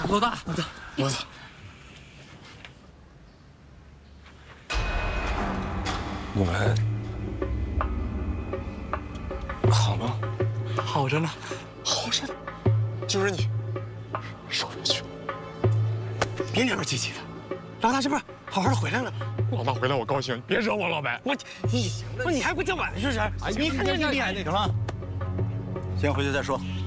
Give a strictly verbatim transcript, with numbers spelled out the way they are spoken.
多大？我操！ 我操！你们好吗？ 好着呢， 好着呢。就是你，受委屈。 别娘们唧唧的。老大这不是好好的回来了吗？ 老大回来我高兴，别惹我，老白。 我你不是你还不叫板是不是？ 哎， 你看这你厉害那行了，先回去再说。